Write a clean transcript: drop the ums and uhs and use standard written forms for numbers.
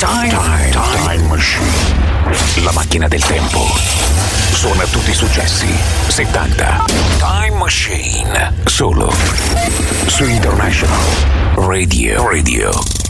Time Machine. La macchina del tempo. Suona tutti i successi 70. Time Machine. Solo su International Radio.